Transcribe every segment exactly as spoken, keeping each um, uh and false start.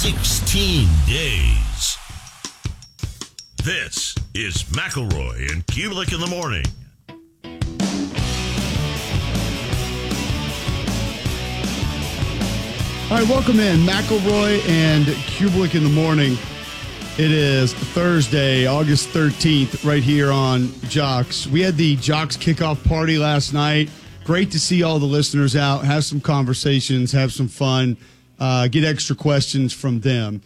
sixteen days. This is McElroy and Kubelik in the morning. All right, welcome in. McElroy and Kubelik in the morning. It is Thursday, August thirteenth, right here on Jocks. We had the Jocks kickoff party last night. Great to see all the listeners out, have some conversations, have some fun, uh, get extra questions from them,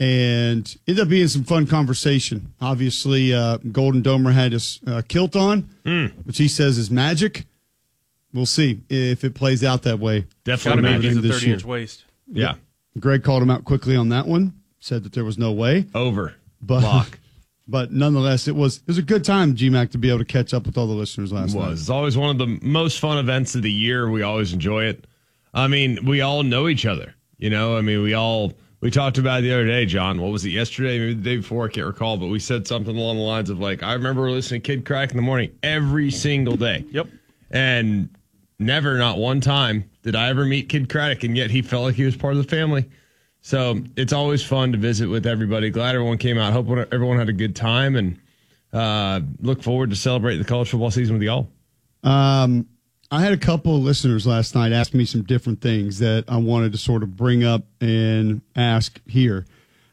and ended up being some fun conversation. Obviously, uh, Golden Domer had his uh, kilt on, mm. which he says is magic. We'll see if it plays out that way. Definitely magic. He's a thirty-inch waist. Yeah. Greg called him out quickly on that one. Said that there was no way. Over. But, Lock. But nonetheless, it was it was a good time, G MAC, to be able to catch up with all the listeners last it was. night. It's always one of the most fun events of the year. We always enjoy it. I mean, we all know each other. You know, I mean, we all, we talked about it the other day, John. What was it, yesterday? Maybe the day before, I can't recall. But we said something along the lines of, like, I remember listening to Kid Craddock in the morning every single day. Yep. And never, not one time, did I ever meet Kid Craddock, and yet he felt like he was part of the family. So it's always fun to visit with everybody. Glad everyone came out. Hope everyone had a good time, and uh, look forward to celebrating the college football season with y'all. Um, I had a couple of listeners last night ask me some different things that I wanted to sort of bring up and ask here.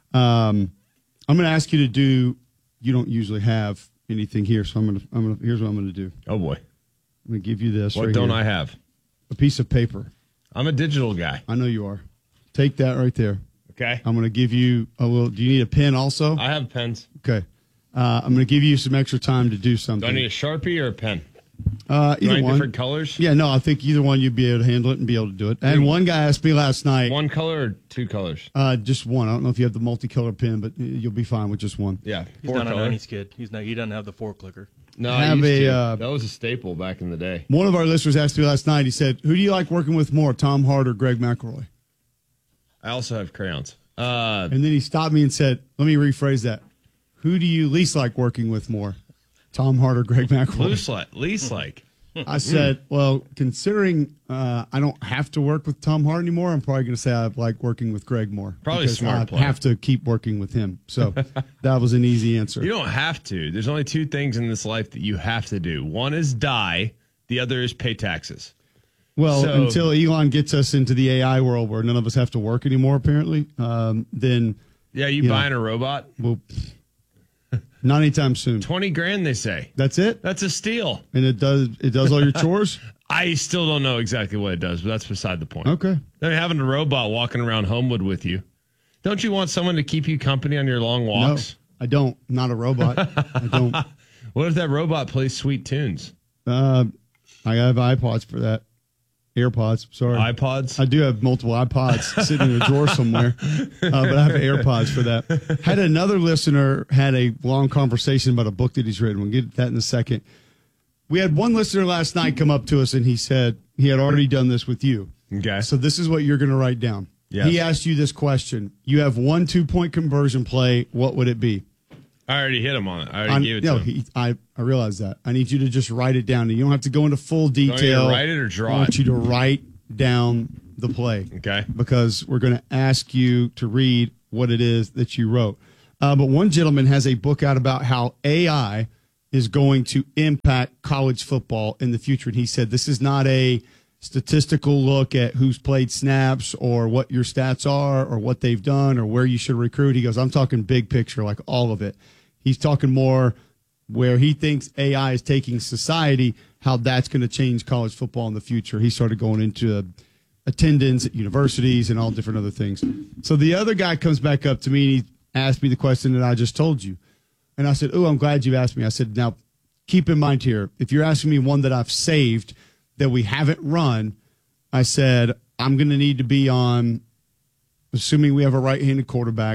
Um, I'm going to ask you to do. You don't usually have anything here, so I'm going to. I'm going to. Here's what I'm going to do. Oh boy, I'm going to give you this. What right don't here. I have? A piece of paper. I'm a digital guy. I know you are. Take that right there. Okay. I'm going to give you a little. Do you need a pen also? I have pens. Okay. Uh, I'm going to give you some extra time to do something. Do I need a Sharpie or a pen? Uh, do either I need one. different colors? Yeah, no, I think either one you'd be able to handle it and be able to do it. And one guy asked me last night. One color or two colors? Uh, just one. I don't know if you have the multicolor pen, but you'll be fine with just one. Yeah. He's not a nineties kid. He's not. He doesn't have the four clicker. No, I I have used a, to. uh, that was a staple back in the day. One of our listeners asked me last night, he said, who do you like working with more, Tom Hart or Greg McElroy? I also have crayons. Uh, and then he stopped me and said, let me rephrase that. Who do you least like working with more, Tom Hart or Greg McElroy? Least like. Least like. I said, well, considering uh, I don't have to work with Tom Hart anymore, I'm probably going to say I like working with Greg more. Probably because smart I player. have to keep working with him. So that was an easy answer. You don't have to. There's only two things in this life that you have to do. One is die. The other is pay taxes. Well, So- until Elon gets us into the A I world where none of us have to work anymore, apparently, um, then Yeah, you, You buying know. a robot? we'll not anytime soon. twenty grand, they say. That's it, That's a steal. and it does it does all your chores. I still don't know exactly what it does, but that's beside the point. Okay. I mean, having a robot walking around Homewood with you. Don't you want someone to keep you company on your long No, walks? I don't. I'm not a robot. I don't. What if that robot plays sweet tunes? Uh, I have iPods for that. AirPods. Sorry. iPods? I do have multiple iPods sitting in a drawer somewhere, uh, but I have AirPods for that. Had another listener had a long conversation about a book that he's written. We'll get to that in a second. We had one listener last night come up to us, and he said he had already done this with you. Okay. So this is what you're going to write down. Yes. He asked you this question. You have one two-point conversion play. What would it be? I already hit him on it. I already I'm- gave it no, to him. he, I, I realize that. I need you to just write it down. You don't have to go into full Do I need to detail. write it or draw I want it? you to write down the play. Okay. Because we're going to ask you to read what it is that you wrote. Uh, but one gentleman has a book out about how A I is going to impact college football in the future. And he said this is not a statistical look at who's played snaps or what your stats are or what they've done or where you should recruit. He goes, I'm talking big picture, like all of it. He's talking more where he thinks A I is taking society, how that's going to change college football in the future. He started going into uh, attendance at universities and all different other things. So the other guy comes back up to me and he asked me the question that I just told you. And I said, oh, I'm glad you asked me. I said, now, keep in mind here, if you're asking me one that I've saved that we haven't run, I said, I'm going to need to be on, assuming we have a right-handed quarterback,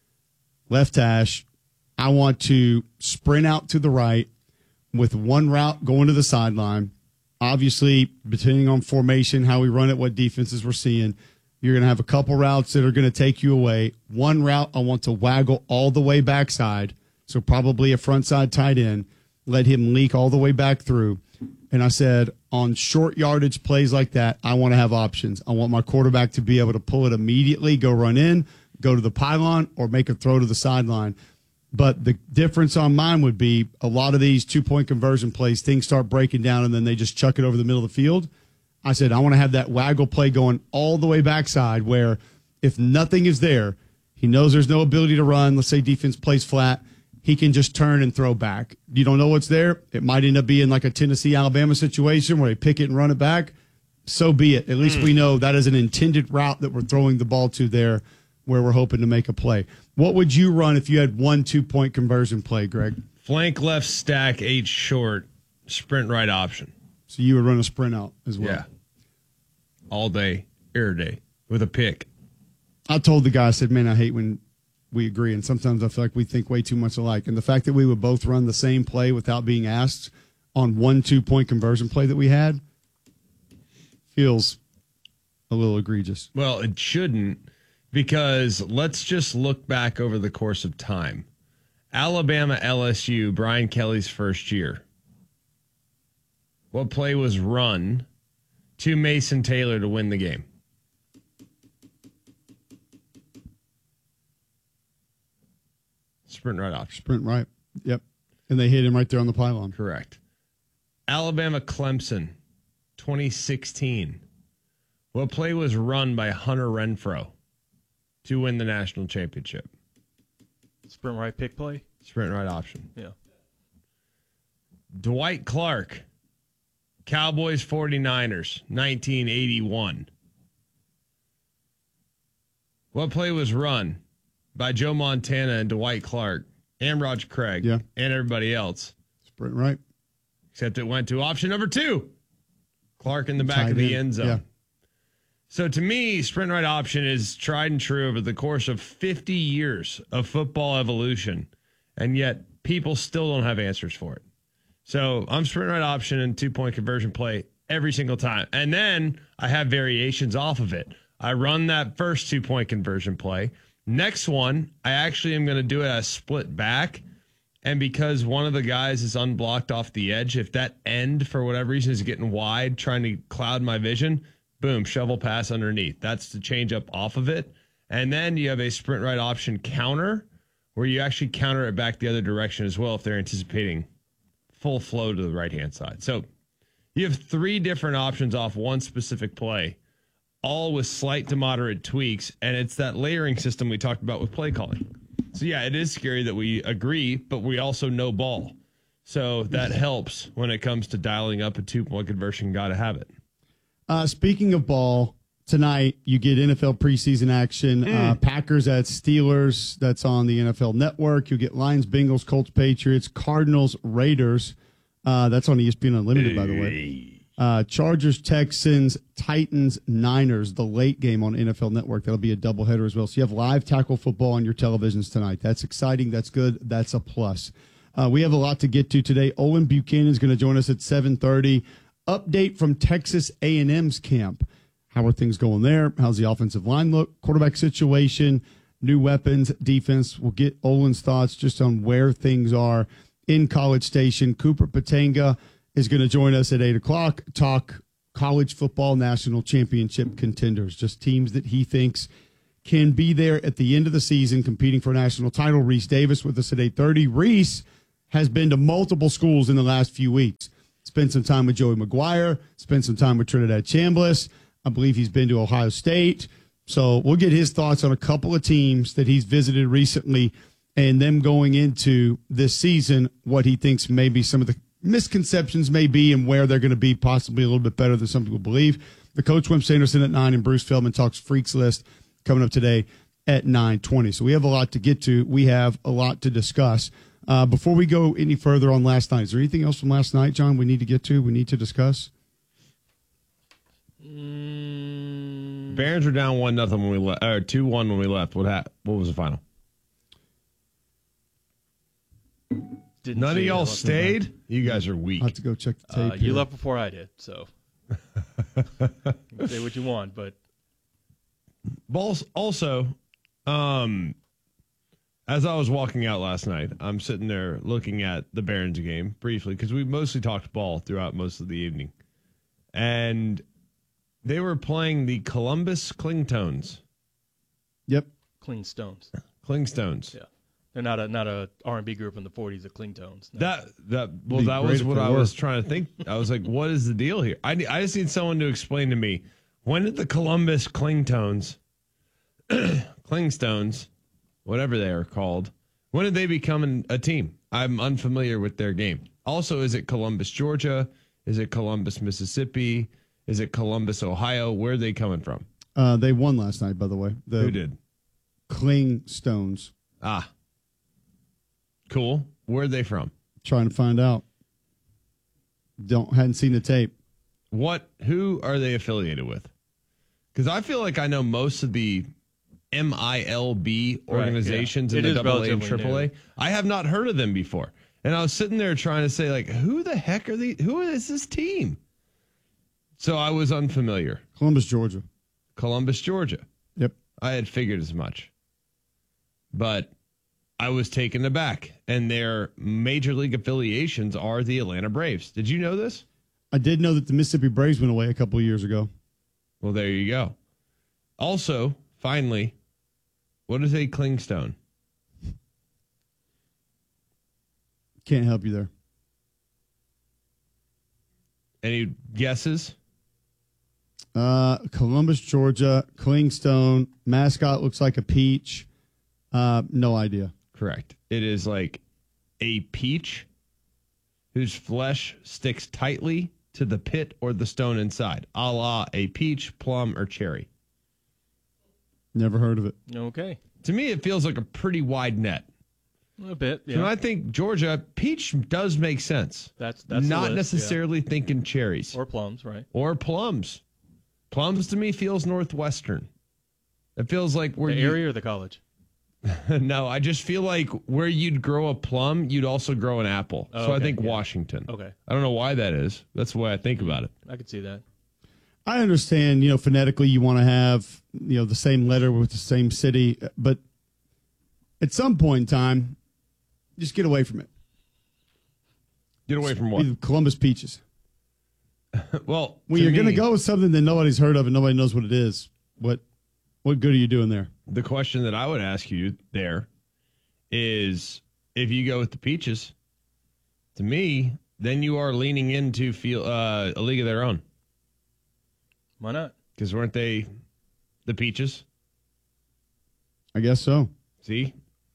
left hash, I want to sprint out to the right with one route going to the sideline. Obviously, depending on formation, how we run it, what defenses we're seeing, you're going to have a couple routes that are going to take you away. One route I want to waggle all the way backside, so probably a front side tight end, let him leak all the way back through. And I said, on short yardage plays like that, I want to have options. I want my quarterback to be able to pull it immediately, go run in, go to the pylon or make a throw to the sideline. But the difference on mine would be a lot of these two-point conversion plays, things start breaking down, and then they just chuck it over the middle of the field. I said, I want to have that waggle play going all the way backside where if nothing is there, he knows there's no ability to run. Let's say defense plays flat. He can just turn and throw back. You don't know what's there. It might end up being like a Tennessee, Alabama situation where they pick it and run it back. So be it. At least mm. we know that is an intended route that we're throwing the ball to there where we're hoping to make a play. What would you run if you had one two-point conversion play, Greg? Flank left stack, eight short, sprint right option. So you would run a sprint out as well? Yeah. All day, air day, with a pick. I told the guy, I said, man, I hate when we agree, and sometimes I feel like we think way too much alike. And the fact that we would both run the same play without being asked on one two-point conversion play that we had feels a little egregious. Well, it shouldn't, because let's just look back over the course of time. Alabama L S U, Brian Kelly's first year. What play was run to Mason Taylor to win the game? Sprint right option. Sprint right. Yep. And they hit him right there on the pylon. Correct. Alabama Clemson, twenty sixteen. What play was run by Hunter Renfrow to win the national championship? Sprint right pick play? Sprint right option. Yeah. Dwight Clark, Cowboys forty-niners, nineteen eighty-one. What play was run by Joe Montana and Dwight Clark and Roger Craig yeah. and everybody else? Sprint right. Except it went to option number two. Clark in the back Tied of the in. end zone. Yeah. So to me, sprint right option is tried and true over the course of fifty years of football evolution, and yet people still don't have answers for it. So I'm sprint right option and two-point conversion play every single time. And then I have variations off of it. I run that first two-point conversion play. Next one, I actually am going to do it as split back. And because one of the guys is unblocked off the edge, if that end, for whatever reason, is getting wide, trying to cloud my vision, boom, shovel pass underneath. That's the change up off of it. And then you have a sprint right option counter where you actually counter it back the other direction as well if they're anticipating full flow to the right-hand side. So you have three different options off one specific play, all with slight to moderate tweaks, and it's that layering system we talked about with play calling. So, yeah, it is scary that we agree, but we also know ball. So that helps when it comes to dialing up a two-point conversion. Got to have it. Uh, speaking of ball, tonight you get N F L preseason action. Mm. Uh, Packers at Steelers. That's on the N F L Network. You'll get Lions, Bengals, Colts, Patriots, Cardinals, Raiders. Uh, that's on E S P N Unlimited, by the way. Uh, Chargers, Texans, Titans, Niners, the late game on N F L Network. That'll be a doubleheader as well. So you have live tackle football on your televisions tonight. That's exciting. That's good. That's a plus. Uh, we have a lot to get to today. Olin Buchanan is going to join us at seven thirty. Update from Texas A and M's camp. How are things going there? How's the offensive line look? Quarterback situation, new weapons, defense. We'll get Olin's thoughts just on where things are in College Station. Cooper Patanga is going to join us at eight o'clock, talk college football national championship contenders, just teams that he thinks can be there at the end of the season competing for a national title. Reese Davis with us at eight thirty. Reese has been to multiple schools in the last few weeks. Spent some time with Joey McGuire, spent some time with Trinidad Chambliss. I believe he's been to Ohio State. So we'll get his thoughts on a couple of teams that he's visited recently and them going into this season, what he thinks maybe some of the misconceptions may be and where they're going to be possibly a little bit better than some people believe. The coach, Wim Sanderson, at nine, and Bruce Feldman talks Freaks List coming up today at nine twenty. So we have a lot to get to. We have a lot to discuss. Uh, before we go any further on last night, is there anything else from last night, John, we need to get to, we need to discuss? Mm. Barons were down one nothing when we left, or two one when we left. What happened? What was the final? Didn't None of y'all stayed? You guys are weak. I'll have to go check the tape. Uh, you left before I did, so say what you want, but Balls also, um, as I was walking out last night, I'm sitting there looking at the Barons game briefly because we mostly talked ball throughout most of the evening, and they were playing the Columbus Klingtones. Yep. Clingstones. Clingstones. Yeah, they're not a not a R and B group in the forties. The Clingtones. No. That that well, Be that great was if what they I were. was trying to think. I was like, what is the deal here? I I just need someone to explain to me, when did the Columbus Clingtones, Clingstones, whatever they are called, when did they become an, a team? I'm unfamiliar with their game. Also, is it Columbus, Georgia? Is it Columbus, Mississippi? Is it Columbus, Ohio? Where are they coming from? Uh, they won last night, by the way. The Who did? Clingstones. Ah, cool. Where are they from? Trying to find out. Don't hadn't seen the tape. What? Who are they affiliated with? Because I feel like I know most of the M I L B organizations yeah. in It the is double A and relatively triple A. new. I have not heard of them before. And I was sitting there trying to say, like, who the heck are these? Who is this team? So I was unfamiliar. Columbus, Georgia. Columbus, Georgia. Yep. I had figured as much. But I was taken aback. And their major league affiliations are the Atlanta Braves. Did you know this? I did know that the Mississippi Braves went away a couple of years ago. Well, there you go. Also, finally, what is a clingstone? Can't help you there. Any guesses? Uh, Columbus, Georgia. Clingstone. Mascot looks like a peach. Uh, no idea. Correct. It is like a peach whose flesh sticks tightly to the pit or the stone inside, a la a peach, plum, or cherry. Never heard of it. Okay, To me, it feels like a pretty wide net. a bit. So Yeah, when I think Georgia, peach does make sense. that's that's the Not list, yeah. necessarily thinking cherries or, or plums, right? plums. Plums to me feels Northwestern. It feels like where The you, area or the college? No, I just feel like where you'd grow a plum, you'd also grow an apple. Oh, so I okay, think yeah. Washington. Okay, I don't know why that is. That's the way I think about it. I could see that. I understand, you know, phonetically you want to have, you know, the same letter with the same city, but at some point in time, just get away from it. Get away from Be what? the Columbus Peaches. Well, When to you're going to me, go with something that nobody's heard of and nobody knows what it is, what what good are you doing there? the question that I would ask you there is, if you go with the Peaches, to me, then you are leaning into feel uh, a league of their own. Why not? Because weren't they the Peaches? I guess so. See?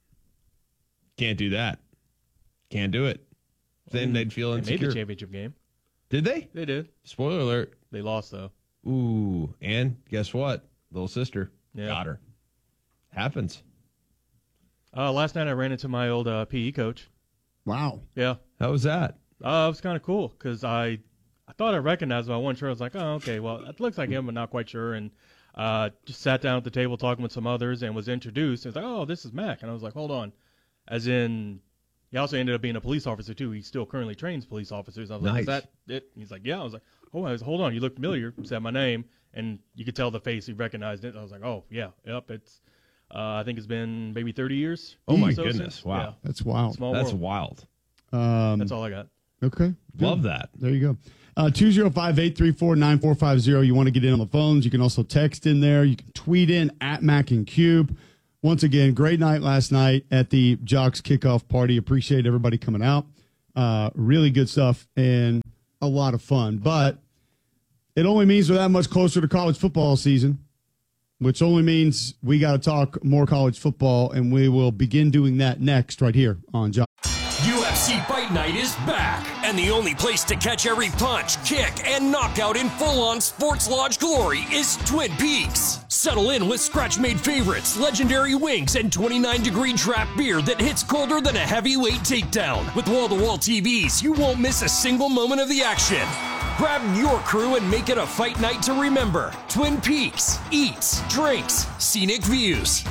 Can't do that. Can't do it. Then they'd feel They made insecure. the championship game. Did they? They did. Spoiler alert. They lost though. Ooh, and guess what? Little sister. Yeah. Got her. Happens. Uh, last night I ran into my old uh, P E coach. Wow. Yeah, How was that? uh, it was kind of cool because I, I thought I recognized him. I wasn't sure. I was like, oh, okay, well, it looks like him, but not quite sure. And uh, just sat down at the table talking with some others and was introduced. It's like, oh, this is Mac, and I was like, hold on, as in, he also ended up being a police officer too. He still currently trains police officers. I was like, Nice. is that it? He's like, yeah. I was like, oh, I was, hold on, you look familiar. Said my name, and you could tell the face. He recognized it. I was like, oh yeah, yep. It's, uh, I think it's been maybe thirty years. Oh, my or so goodness. since. Wow. Yeah. That's wild. Small That's world. wild. Um, That's all I got. Okay. good. Love that. There you go. Uh, two oh five, eight three four, nine four five zero. You want to get in on the phones. You can also text in there. You can tweet in at Mac and Cube. Once again, great night last night at the Jocks kickoff party. Appreciate everybody coming out. Uh, really good stuff and a lot of fun. But it only means we're that much closer to college football season, which only means we got to talk more college football, and we will begin doing that next right here on Jocks. U F C Fight Night is back, and the only place to catch every punch, kick, and knockout in full-on Sports Lodge glory is Twin Peaks. Settle in with scratch-made favorites, legendary wings, and twenty-nine degree draft beer that hits colder than a heavyweight takedown. With wall-to-wall T Vs, you won't miss a single moment of the action. Grab your crew and make it a fight night to remember. Twin Peaks. Eats, drinks, scenic views.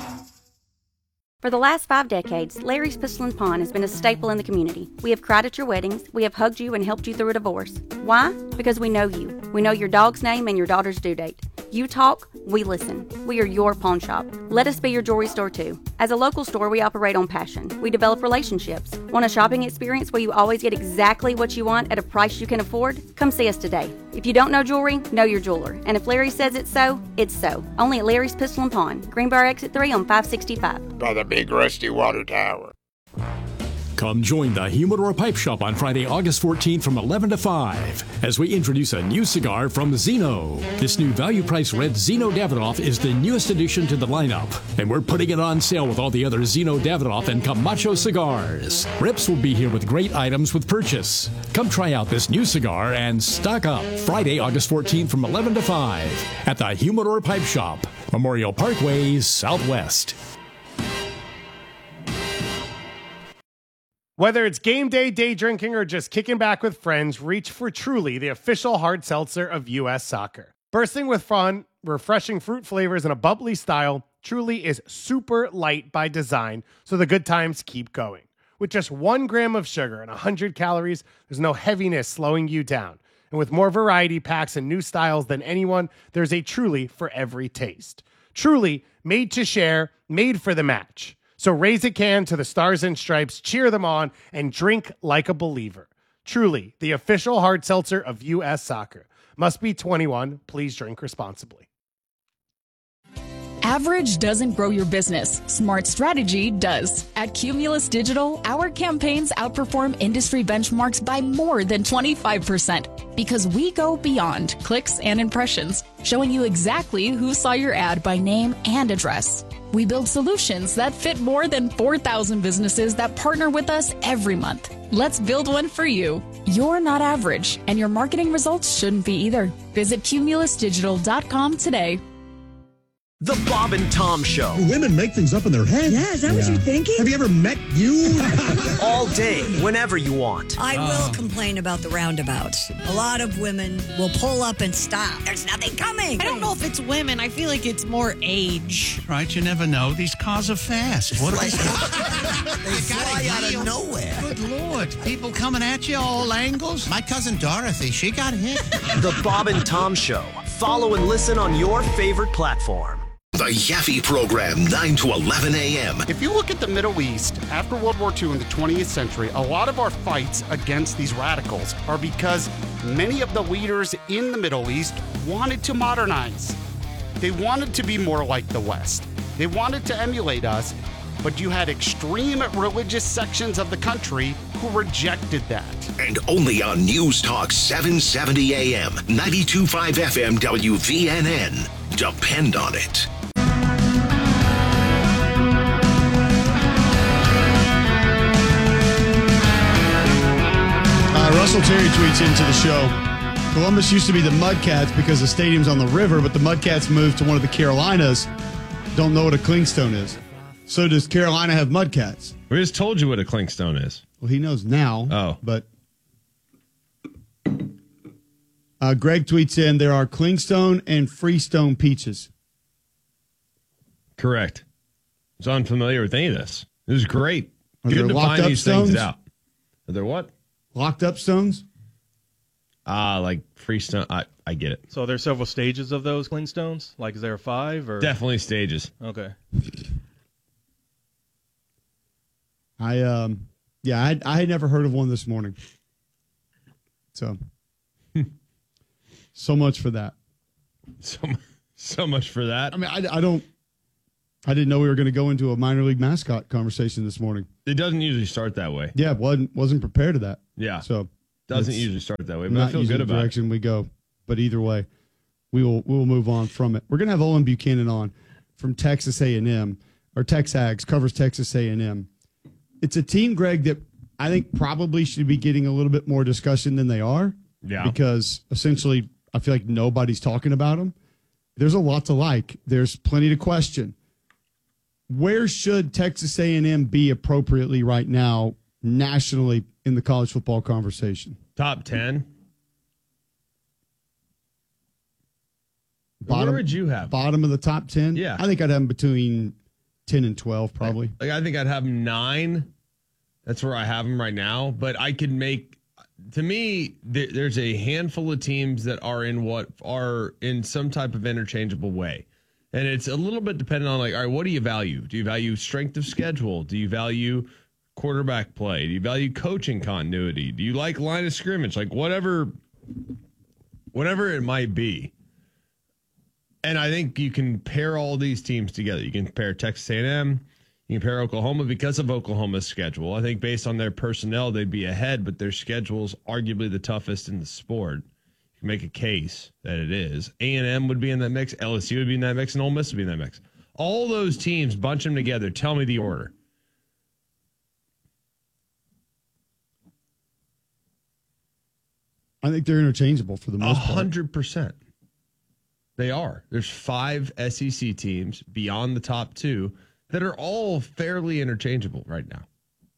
For the last five decades, Larry's Pistol and Pawn has been a staple in the community. We have cried at your weddings. We have hugged you and helped you through a divorce. Why? Because we know you. We know your dog's name and your daughter's due date. You talk, we listen. We are your pawn shop. Let us be your jewelry store too. As a local store, we operate on passion. We develop relationships. Want a shopping experience where you always get exactly what you want at a price you can afford? Come see us today. If you don't know jewelry, know your jeweler. And if Larry says it's so, it's so. Only at Larry's Pistol and Pawn, Greenbrier Exit three on five sixty-five. By the big rusty water tower. Come join the Humidor Pipe Shop on Friday, August fourteenth from eleven to five as we introduce a new cigar from Zeno. This new value-price red Zeno Davidoff is the newest addition to the lineup, and we're putting it on sale with all the other Zeno Davidoff and Camacho cigars. Rips will be here with great items with purchase. Come try out this new cigar and stock up Friday, August fourteenth from eleven to five at the Humidor Pipe Shop, Memorial Parkway, Southwest. Whether it's game day, day drinking, or just kicking back with friends, reach for Truly, the official hard seltzer of U S Soccer. Bursting with fun, refreshing fruit flavors, and a bubbly style, Truly is super light by design, so the good times keep going. With just one gram of sugar and one hundred calories, there's no heaviness slowing you down. And with more variety packs and new styles than anyone, there's a Truly for every taste. Truly, made to share, made for the match. So raise a can to the Stars and Stripes, cheer them on, and drink like a believer. Truly, the official hard seltzer of U S Soccer. Must be twenty-one. Please drink responsibly. Average doesn't grow your business. Smart strategy does. At Cumulus Digital, our campaigns outperform industry benchmarks by more than twenty-five percent because we go beyond clicks and impressions, showing you exactly who saw your ad by name and address. We build solutions that fit more than four thousand businesses that partner with us every month. Let's build one for you. You're not average, and your marketing results shouldn't be either. Visit cumulus digital dot com today. The Bob and Tom Show. Women make things up in their head. Yeah, is that yeah. what you're thinking? Have you ever met you? All day, whenever you want. I will uh. complain about the roundabouts. A lot of women will pull up and stop. There's nothing coming. I don't know if it's women. I feel like it's more age. Right, you never know. These cars are fast. What they fly out of nowhere. Good Lord. People coming at you all angles. My cousin Dorothy, she got hit. The Bob and Tom Show. Follow and listen on your favorite platform. The Yaffe Program, nine to eleven a.m. If you look at the Middle East, after World War Two in the twentieth century, a lot of our fights against these radicals are because many of the leaders in the Middle East wanted to modernize. They wanted to be more like the West. They wanted to emulate us, but you had extreme religious sections of the country who rejected that. And only on News Talk seven seventy a.m., ninety-two point five F M W V N N. Depend on it. Russell Terry tweets into the show, Columbus used to be the Mudcats because the stadium's on the river, but the Mudcats moved to one of the Carolinas. Don't know what a clingstone is. So does Carolina have Mudcats? We just told you what a clingstone is. Well, he knows now. Oh. But uh, Greg tweets in, there are clingstone and freestone peaches. Correct. I was unfamiliar with any of this. This is great. Are Good there to locked find up these stones? things out. Are there what? Locked up stones? Ah, uh, like freestone. I, I get it. So there's several stages of those clingstones? Like, is there a five? Or Definitely stages. Okay. I, um, yeah, I, I had never heard of one this morning. So, so much for that. So, so much for that. I mean, I, I don't, I didn't know we were going to go into a minor league mascot conversation this morning. It doesn't usually start that way. Yeah, wasn't wasn't prepared to that. Yeah, so doesn't usually start that way. But I feel good about the direction it. we go. But either way, we will we will move on from it. We're going to have Owen Buchanan on from Texas A and M, or Texags, covers Texas A and M. It's a team, Greg, that I think probably should be getting a little bit more discussion than they are. Yeah, because essentially, I feel like nobody's talking about them. There's a lot to like. There's plenty to question. Where should Texas A and M be appropriately right now nationally in the college football conversation? Top ten. Bottom, Where would you have? Bottom of the top ten? Yeah. I think I'd have them between ten and twelve probably. Like, I think I'd have them nine. That's where I have them right now. But I could make, to me, th- there's a handful of teams that are in what are in some type of interchangeable way. And it's a little bit dependent on, like, all right, what do you value? Do you value strength of schedule? Do you value quarterback play? Do you value coaching continuity? Do you like line of scrimmage? Like, whatever whatever it might be. And I think you can pair all these teams together. You can pair Texas A and M. You can pair Oklahoma because of Oklahoma's schedule. I think based on their personnel, they'd be ahead, but their schedule's arguably the toughest in the sport. You can make a case that it is. A and M would be in that mix. L S U would be in that mix, and Ole Miss would be in that mix. All those teams, bunch them together. Tell me the order. I think they're interchangeable for the most part. A hundred percent. They are. There's five S E C teams beyond the top two that are all fairly interchangeable right now.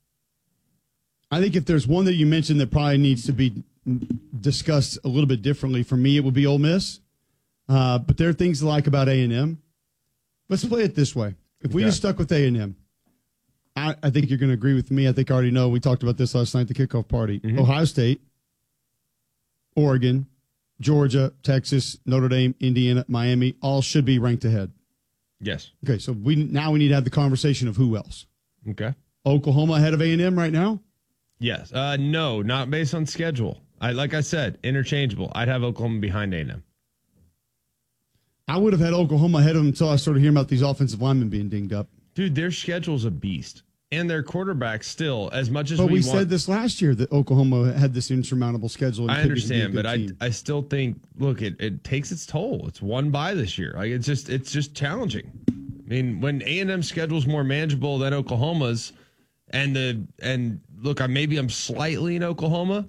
I think if there's one that you mentioned that probably needs to be discussed a little bit differently, for me, it would be Ole Miss. Uh, but there are things to like about A and M. Let's play it this way. If we Okay. just stuck with A and M, I, I think you're going to agree with me. I think I already know. We talked about this last night at the kickoff party. Mm-hmm. Ohio State, Oregon, Georgia, Texas, Notre Dame, Indiana, Miami, all should be ranked ahead. Yes. Okay, so we now we need to have the conversation of who else. Okay. Oklahoma ahead of A and M right now? Yes. Uh, no, not based on schedule. I like I said, interchangeable. I'd have Oklahoma behind A and M. I would have had Oklahoma ahead of them until I started hearing about these offensive linemen being dinged up. Dude, their schedule's a beast. And their quarterback still, as much as But we, we want, said this last year that Oklahoma had this insurmountable schedule. And I could be- be a understand, good but I team. I still think look, it, it takes its toll. It's one bye this year. Like it's just it's just challenging. I mean, when A and M schedule's more manageable than Oklahoma's, and the and look, I maybe I'm slightly in Oklahoma.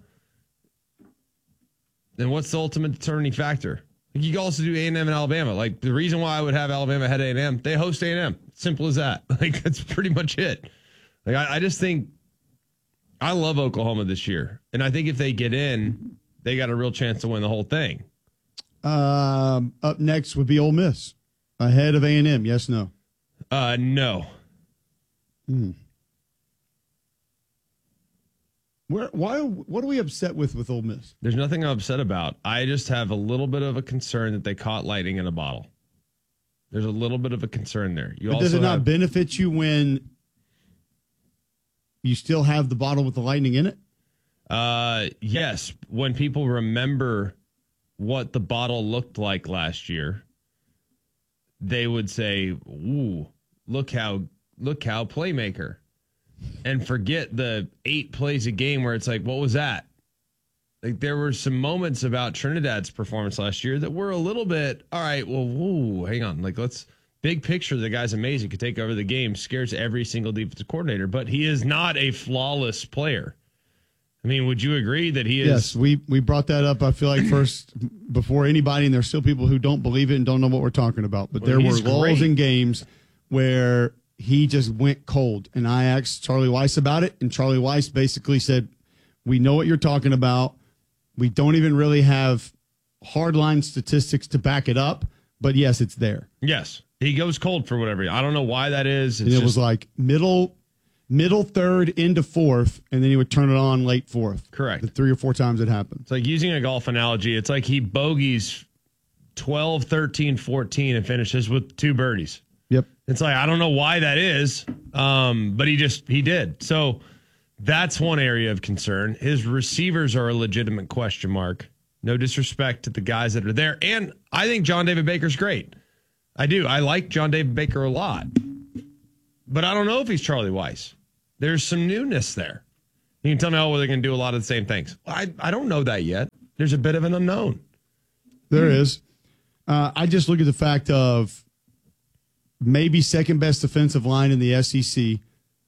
Then what's the ultimate determining factor? Like you can also do A and M and Alabama. Like the reason why I would have Alabama ahead of A and M, they host A and M. Simple as that. Like that's pretty much it. Like I, I just think I love Oklahoma this year, and I think if they get in, they got a real chance to win the whole thing. Um, up next would be Ole Miss ahead of A and M. Yes, no. Uh, no. Hmm. Where? Why? What are we upset with with Ole Miss? There's nothing I'm upset about. I just have a little bit of a concern that they caught lightning in a bottle. There's a little bit of a concern there. You But also does it not have, benefit you when you still have the bottle with the lightning in it? uh, yes, when people remember what the bottle looked like last year, they would say, "Ooh, look how look how playmaker," and forget the eight plays a game where it's like, "What was that?" Like there were some moments about Trinidad's performance last year that were a little bit, all right, well, whoa, hang on. Like let's big picture, the guy's amazing, could take over the game, scares every single defensive coordinator, but he is not a flawless player. I mean, would you agree that he is? Yes, we we brought that up. I feel like first before anybody, and there's still people who don't believe it and don't know what we're talking about. But Well, there were he's lulls great. in games where he just went cold, and I asked Charlie Weiss about it, and Charlie Weiss basically said, "We know what you're talking about. We don't even really have hardline statistics to back it up, but yes, it's there." Yes, he goes cold for whatever. I don't know why that is. It's and it just, was like middle, middle third into fourth, and then he would turn it on late fourth. Correct. The three or four times it happened. It's like using a golf analogy. It's like he bogeys twelve, thirteen, fourteen and finishes with two birdies. Yep. It's like, I don't know why that is, um, but he just, he did. So that's one area of concern. His receivers are a legitimate question mark. No disrespect to the guys that are there. And I think John David Baker's great. I do. I like John David Baker a lot. But I don't know if he's Charlie Weiss. There's some newness there. You can tell me, oh, well, they're going to do a lot of the same things. I, I don't know that yet. There's a bit of an unknown. There is. Uh, I just look at the fact of maybe second best defensive line in the S E C,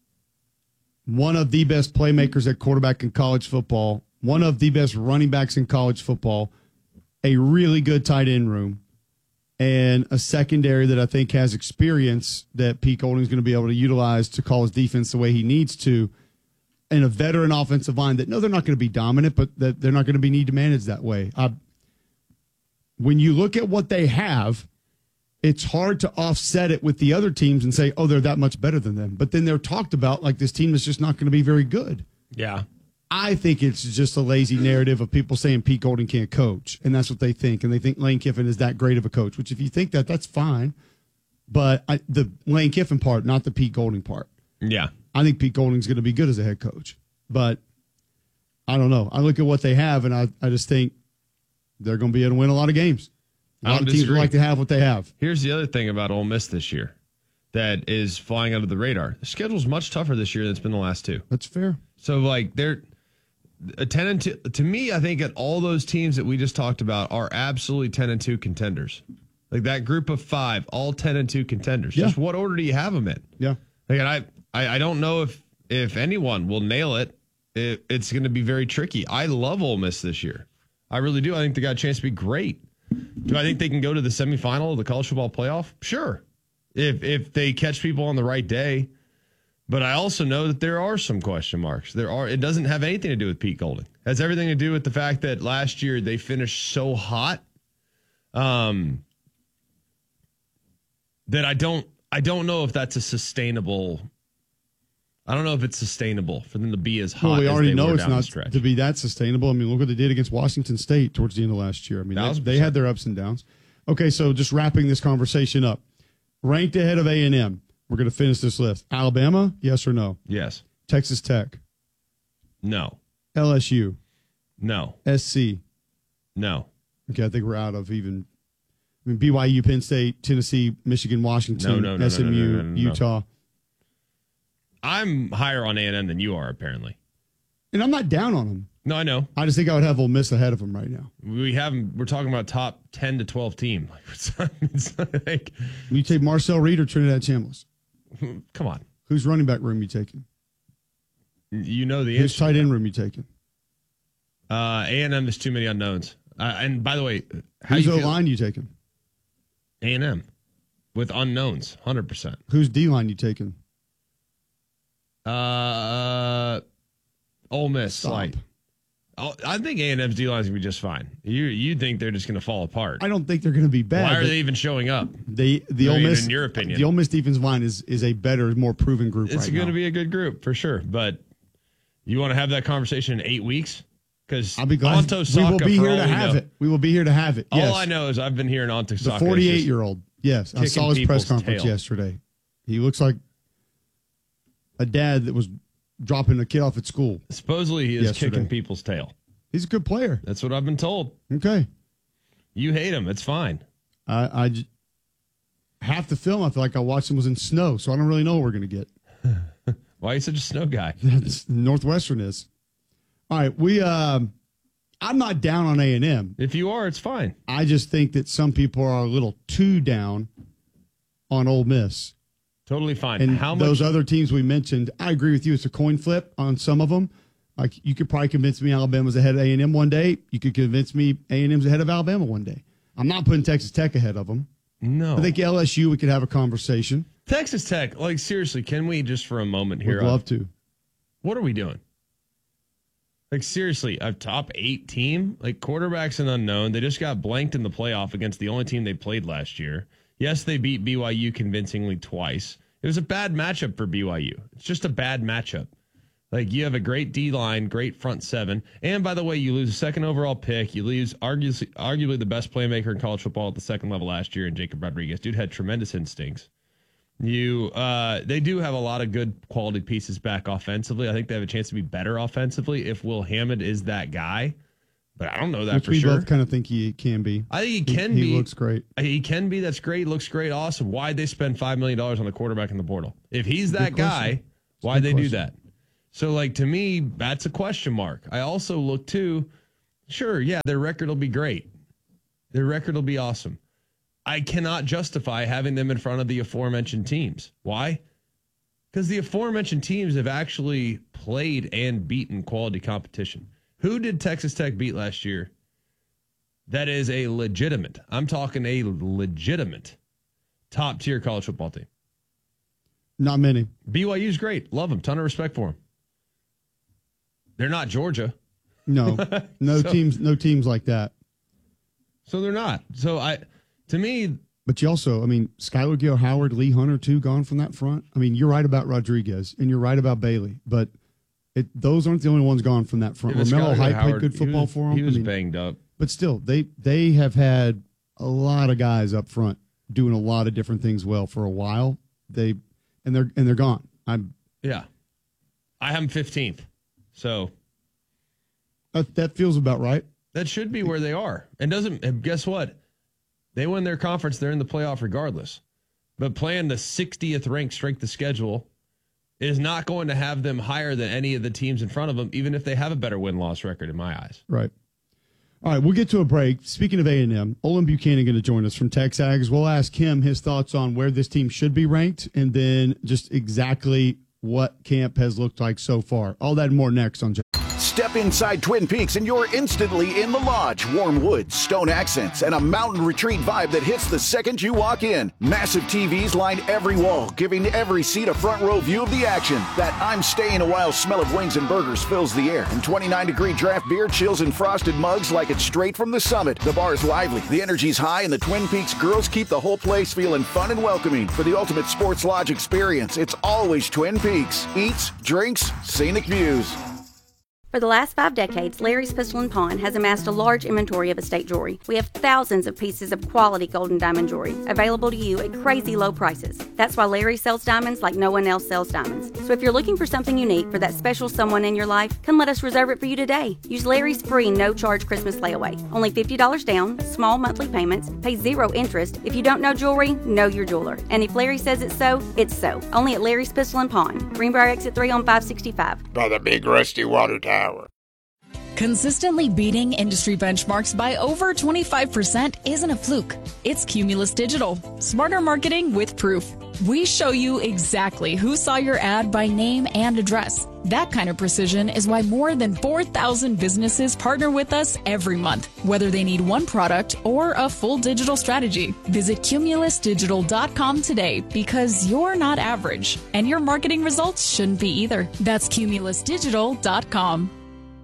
one of the best playmakers at quarterback in college football, one of the best running backs in college football, a really good tight end room, and a secondary that I think has experience that Pete Golding's going to be able to utilize to call his defense the way he needs to, and a veteran offensive line that, no, they're not going to be dominant, but that they're not going to be need to manage that way. I, when you look at what they have, it's hard to offset it with the other teams and say, oh, they're that much better than them. But then they're talked about like this team is just not going to be very good. Yeah. I think it's just a lazy narrative of people saying Pete Golding can't coach, and that's what they think. And they think Lane Kiffin is that great of a coach, which if you think that, that's fine. But I, the Lane Kiffin part, not the Pete Golding part. Yeah. I think Pete Golding's going to be good as a head coach. But I don't know. I look at what they have, and I, I just think they're going to be able to win a lot of games. A I lot don't of teams disagree. would like to have what they have. Here's the other thing about Ole Miss this year that is flying under the radar. The schedule's much tougher this year than it's been the last two. That's fair. So, like, they're a ten and two. To me, I think that all those teams that we just talked about are absolutely ten and two contenders. Like that group of five, all ten and two contenders. Yeah. Just what order do you have them in? Yeah. Like, and I, I, I don't know if if anyone will nail it. it it's going to be very tricky. I love Ole Miss this year. I really do. I think they got a chance to be great. Do I think they can go to the semifinal of the college football playoff? Sure. If if they catch people on the right day. But I also know that there are some question marks. There are. It doesn't have anything to do with Pete Golding. It has everything to do with the fact that last year they finished so hot. Um that I don't I don't know if that's a sustainable I don't know if it's sustainable for them to be as hot Well, we as already they know were it's down the not stretch. to be that sustainable. I mean, look what they did against Washington State towards the end of last year. I mean, they, they had their ups and downs. Okay, so just wrapping this conversation up. Ranked ahead of A and M. We're going to finish this list. Alabama, yes or no? Yes. Texas Tech. No. L S U. No. S C. No. Okay, I think we're out of even. I mean, B Y U, Penn State, Tennessee, Michigan, Washington, No, no, no, S M U, no, no, no, no, no. Utah. I'm higher on A and M than you are, apparently. And I'm not down on them. No, I know. I just think I would have Ole Miss ahead of them right now. We have we're talking about top ten to twelve team. It's not, it's not like, You take Marcel Reed or Trinidad Chambliss? come on. Whose running back room you taking? You know the Whose answer. tight end room you taking? Uh, A and M, there's too many unknowns. Uh, and by the way, how Whose you O feel? line you taking? A and M with unknowns, one hundred percent. Whose D line you taking? Uh, Ole Miss, Stop. slight. Oh, I think A and M's D line is gonna be just fine. You you think they're just gonna fall apart? I don't think they're going to be bad. Why are but they even showing up? They the I Ole mean, Miss, in your opinion, the Ole Miss defensive line is is a better, more proven group. it's right going to now. be a good group for sure. But you want to have that conversation in eight weeks? Because I'll be glad. Onto We will Saka, be for here all to we have know- it. We will be here to have it. Yes. All I know is I've been hearing Onto The Saka. is just forty-eight-year-old. Yes, I kicking saw his press people's conference tail. yesterday. He looks like a dad that was dropping a kid off at school. Supposedly he is yesterday. kicking people's tail. He's a good player. That's what I've been told. Okay. You hate him. It's fine. I, I j- half the film I feel like I watched him was in snow, so I don't really know what we're going to get. Why are you such a snow guy? That's Northwestern is. All right, we. Um, I'm not down on A and M. If you are, it's fine. I just think that some people are a little too down on Ole Miss. Totally fine. And How those much? other teams we mentioned, I agree with you. It's a coin flip on some of them. Like you could probably convince me Alabama's ahead of A and M one day. You could convince me A and M's ahead of Alabama one day. I'm not putting Texas Tech ahead of them. No. I think L S U we could have a conversation. Texas Tech, like seriously, can we just for a moment here? Would love to. What are we doing? Like seriously, a top eight team, like quarterback's an unknown. They just got blanked in the playoff against the only team they played last year. Yes, they beat B Y U convincingly twice. It was a bad matchup for B Y U. It's just a bad matchup. Like you have a great D line, great front seven, and by the way, you lose a second overall pick. You lose arguably, arguably the best playmaker in college football at the second level last year in Jacob Rodriguez. Dude had tremendous instincts. You, uh, they do have a lot of good quality pieces back offensively. I think they have a chance to be better offensively if Will Hammond is that guy. But I don't know that Which for we sure. both kind of think he can be. I think he can he, be. He looks great. He can be. That's great. Looks great. Awesome. Why'd they spend five million dollars on the quarterback in the portal? If he's that Good guy, question. why'd Good they do question. that? So, like, to me, that's a question mark. I also look, too, sure, yeah, their record will be great. Their record will be awesome. I cannot justify having them in front of the aforementioned teams. Why? Because the aforementioned teams have actually played and beaten quality competition. Who did Texas Tech beat last year? That is a legitimate, I'm talking a legitimate top-tier college football team. Not many. B Y U's great. Love them. Ton of respect for them. They're not Georgia. No, no So- teams, no teams like that. So they're not. So I, to me, But you also, I mean, Skylar Gill Howard, Lee Hunter, too, gone from that front. I mean, you're right about Rodriguez, and you're right about Bailey, but it, those aren't the only ones gone from that front. Yeah, but Romello Skylar Hyde Howard, played good he football was- for him. He was I mean, banged up. But still, they they have had a lot of guys up front doing a lot of different things well for a while. They and they're and they're gone. I'm Yeah. I have him fifteenth. So that, that feels about right. That should be where they are. And doesn't and guess what? They win their conference, they're in the playoff regardless. But playing the sixtieth ranked strength of schedule is not going to have them higher than any of the teams in front of them, even if they have a better win-loss record in my eyes. Right. All right, we'll get to a break. Speaking of A and M, Olin Buchanan going to join us from TexAgs. We'll ask him his thoughts on where this team should be ranked and then just exactly what camp has looked like so far. All that and more next on Step inside Twin Peaks and you're instantly in the lodge. Warm woods, stone accents, and a mountain retreat vibe that hits the second you walk in. Massive T Vs line every wall, giving every seat a front row view of the action. That I'm staying a while smell of wings and burgers fills the air, and twenty-nine degree draft beer chills in frosted mugs like it's straight from the summit. The bar's lively, the energy's high, and the Twin Peaks girls keep the whole place feeling fun and welcoming. For the ultimate sports lodge experience, it's always Twin Peaks. Eats, drinks, scenic views. For the last five decades, Larry's Pistol and Pawn has amassed a large inventory of estate jewelry. We have thousands of pieces of quality gold and diamond jewelry available to you at crazy low prices. That's why Larry sells diamonds like no one else sells diamonds. So if you're looking for something unique for that special someone in your life, come let us reserve it for you today. Use Larry's free no-charge Christmas layaway. Only fifty dollars down, small monthly payments, pay zero interest. If you don't know jewelry, know your jeweler. And if Larry says it's so, it's so. Only at Larry's Pistol and Pawn, Greenbrier Exit three on five sixty-five. By the big rusty water tower. Consistently beating industry benchmarks by over twenty-five percent isn't a fluke. It's Cumulus Digital. Smarter marketing with proof. We show you exactly who saw your ad by name and address. That kind of precision is why more than four thousand businesses partner with us every month, whether they need one product or a full digital strategy. Visit cumulus digital dot com today because you're not average, and your marketing results shouldn't be either. That's cumulus digital dot com.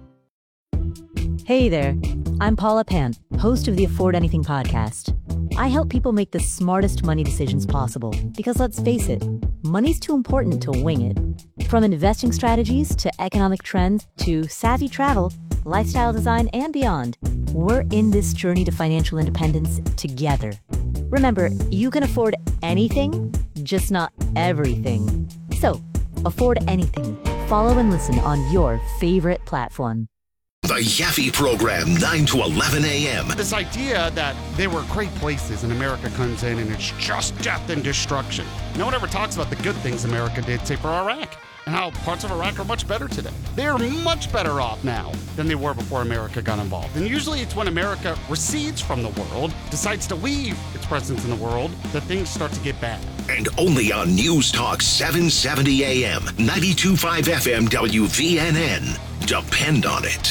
Hey there, I'm Paula Pant, host of the Afford Anything podcast. I help people make the smartest money decisions possible because let's face it, money's too important to wing it. From investing strategies to economic trends to savvy travel, lifestyle design, and beyond, we're in this journey to financial independence together. Remember, you can afford anything, just not everything. So, afford anything. Follow and listen on your favorite platform. The Yaffe Program, nine to eleven a.m. This idea that there were great places and America comes in and it's just death and destruction. No one ever talks about the good things America did, say, for Iraq, and how parts of Iraq are much better today. They're much better off now than they were before America got involved. And usually it's when America recedes from the world, decides to leave its presence in the world, that things start to get bad. And only on News Talk seven seventy a.m., ninety-two point five F M W V N N. Depend on it.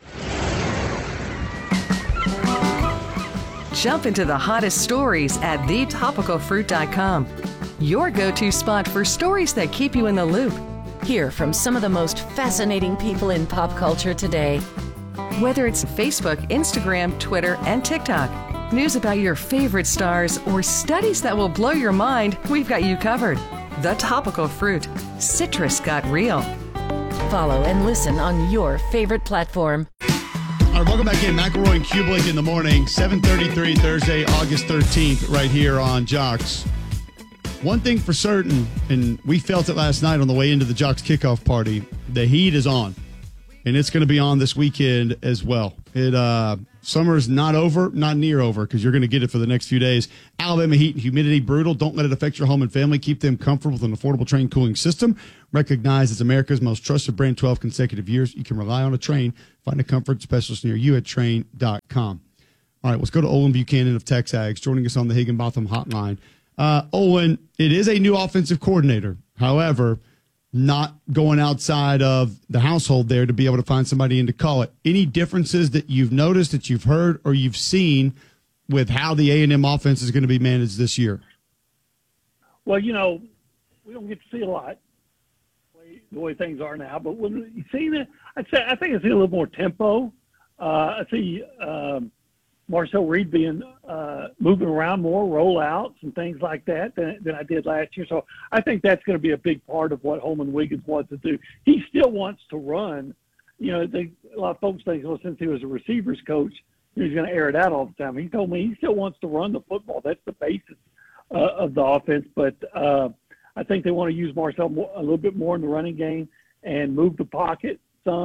Jump into the hottest stories at the topical fruit dot com. Your go-to spot for stories that keep you in the loop. Hear from some of the most fascinating people in pop culture today. Whether it's Facebook, Instagram, Twitter, and TikTok, news about your favorite stars, or studies that will blow your mind, we've got you covered. The Topical Fruit. Citrus got real. Follow and listen on your favorite platform. All right, welcome back in. McElroy and Kubelik in the morning, seven thirty-three, Thursday, August thirteenth, right here on Jocks. One thing for certain, and we felt it last night on the way into the Jocks kickoff party, the heat is on, and it's going to be on this weekend as well. It uh, summer's not over, not near over, because you're going to get it for the next few days. Alabama heat and humidity, brutal. Don't let it affect your home and family. Keep them comfortable with an affordable Trane cooling system. Recognized as America's most trusted brand twelve consecutive years. You can rely on a Trane. Find a comfort specialist near you at Trane dot com. All right, let's go to Olin Buchanan of TexAgs, joining us on the Higginbotham hotline. Uh, Olin, it is a new offensive coordinator. However, not going outside of the household there to be able to find somebody in to call it. Any differences that you've noticed, that you've heard, or you've seen with how the A and M offense is going to be managed this year? Well, you know, we don't get to see a lot the way, the way things are now, but when you see that, I'd say I think I see a little more tempo. Uh, I see um, Marcel Reed being uh, moving around more, rollouts and things like that than, than I did last year. So I think that's going to be a big part of what Holman Wiggins wants to do. He still wants to run. You know, they, a lot of folks think, well, since he was a receivers coach, he's going to air it out all the time. He told me he still wants to run the football. That's the basis uh, of the offense. But uh, I think they want to use Marcel more, a little bit more in the running game and move the pocket some,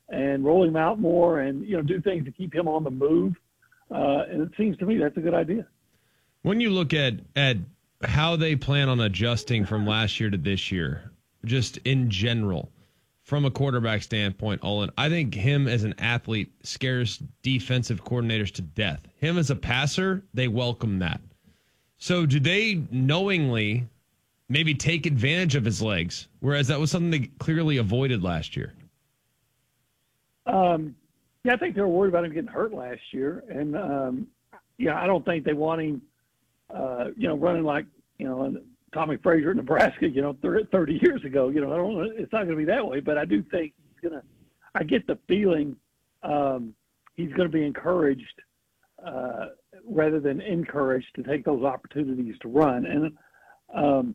and roll him out more and, you know, do things to keep him on the move. Uh, and it seems to me that's a good idea. When you look at, at how they plan on adjusting from last year to this year, just in general, from a quarterback standpoint, Olin, I think him as an athlete scares defensive coordinators to death. Him as a passer, they welcome that. So do they knowingly maybe take advantage of his legs, whereas that was something they clearly avoided last year? Um, yeah, I think they were worried about him getting hurt last year. And, um, yeah, I don't think they want him, uh, you know, running like, you know, Tommy Frazier in Nebraska, you know, thirty years ago. You know, I don't. It's not going to be that way, but I do think he's going to. I get the feeling um, he's going to be encouraged uh, rather than encouraged to take those opportunities to run. And um,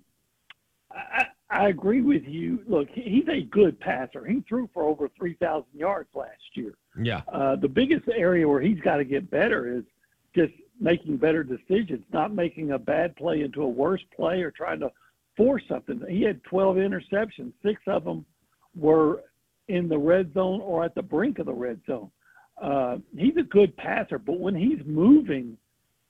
I, I agree with you. Look, he's a good passer. He threw for over three thousand yards last year. Yeah. Uh, the biggest area where he's got to get better is just making better decisions, not making a bad play into a worse play or trying to force something. He had twelve interceptions. Six of them were in the red zone or at the brink of the red zone. Uh, he's a good passer, but when he's moving,